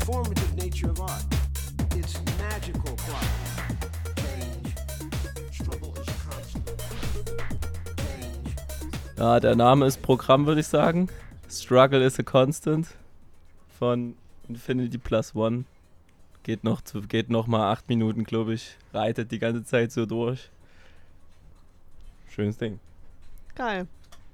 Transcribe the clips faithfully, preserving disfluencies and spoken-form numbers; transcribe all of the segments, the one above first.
transformative nature of art. Its magical quality. Change. Struggle is constant. Change. Ja, der Name ist Programm, würde ich sagen. Struggle is a Constant von Infinity Plus One. Geht noch, zu, geht noch mal acht Minuten, glaube ich. Reitet die ganze Zeit so durch. Schönes Ding. Geil.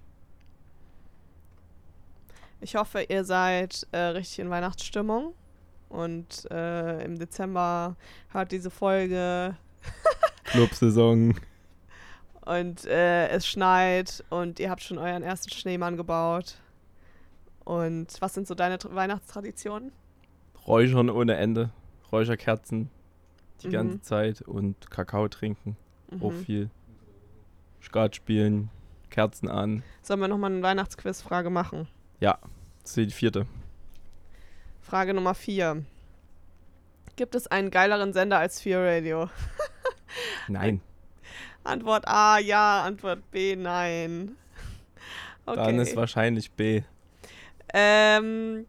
Ich hoffe, ihr seid äh, richtig in Weihnachtsstimmung und äh, im Dezember hört diese Folge Clubsaison. und äh, es schneit und ihr habt schon euren ersten Schneemann gebaut. Und was sind so deine Tr- Weihnachtstraditionen? Räuchern ohne Ende. Räucherkerzen die Mhm. ganze Zeit und Kakao trinken. Auch Mhm. viel. Skat spielen, Kerzen an. Sollen wir nochmal eine Weihnachtsquiz-Frage machen? Ja, das ist die vierte. Frage Nummer vier. Gibt es einen geileren Sender als vier Radio? Nein. Antwort A, ja. Antwort B, nein. Okay. Dann ist wahrscheinlich B. Ähm,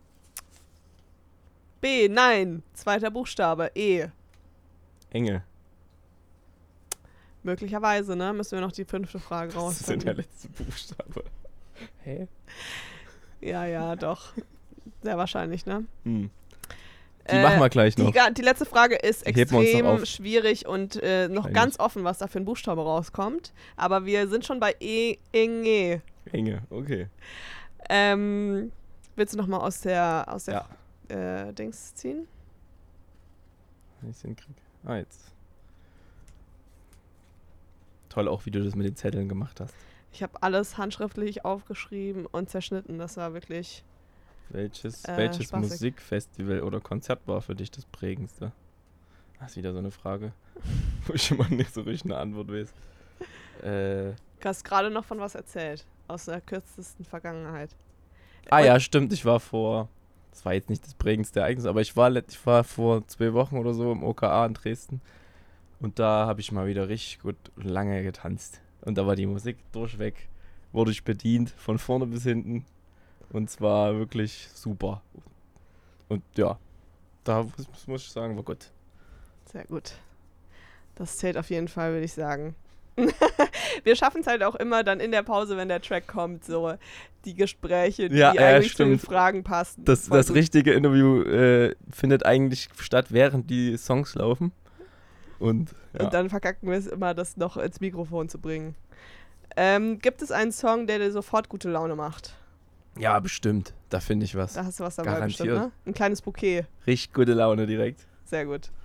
B, nein. Zweiter Buchstabe, E. Engel. Möglicherweise, ne? Müssen wir noch die fünfte Frage Das ist der rausfinden. letzte Buchstabe. Hä? Ja, ja, doch. Sehr wahrscheinlich, ne? Hm. Die machen wir gleich noch. Die, ga- die letzte Frage ist Die heben wir uns noch extrem auf. schwierig und äh, noch Wahrscheinlich. ganz offen, was da für ein Buchstabe rauskommt. Aber wir sind schon bei E, Inge. Enge, okay. Ähm, willst du noch mal aus der, aus der Ja. äh, Dings ziehen? Wenn ich den krieg. Ah, jetzt. Toll auch, wie du das mit den Zetteln gemacht hast. Ich habe alles handschriftlich aufgeschrieben und zerschnitten. Das war wirklich... Welches, Äh, welches spaßig. Musikfestival oder Konzert war für dich das prägendste? Das ist wieder so eine Frage, wo ich immer nicht so richtig eine Antwort weiß. Äh, Du hast gerade noch von was erzählt. Aus der kürzesten Vergangenheit. ah Und- ja, stimmt, ich war vor, das war jetzt nicht das prägendste Ereignis, aber ich war, let- ich war vor zwei Wochen oder so im O K A in Dresden und da habe ich mal wieder richtig gut lange getanzt. Und da war die Musik durchweg, wurde ich bedient, von vorne bis hinten. Und zwar wirklich super. Und ja, da muss, muss ich sagen, war gut. Sehr gut. Das zählt auf jeden Fall, würde ich sagen. Wir schaffen es halt auch immer dann in der Pause, wenn der Track kommt, so die Gespräche, die Ja, ja, eigentlich zu den stimmt. Fragen passen. Das, Voll das gut. richtige Interview äh, findet eigentlich statt, während die Songs laufen. Und, ja. Und dann verkacken wir es immer, das noch ins Mikrofon zu bringen. Ähm, gibt es einen Song, der dir sofort gute Laune macht? ja, bestimmt. Da finde ich was. Da hast du was dabei Garantiert. bestimmt, ne? Ein kleines Bouquet. Richtig gute Laune direkt. Sehr gut.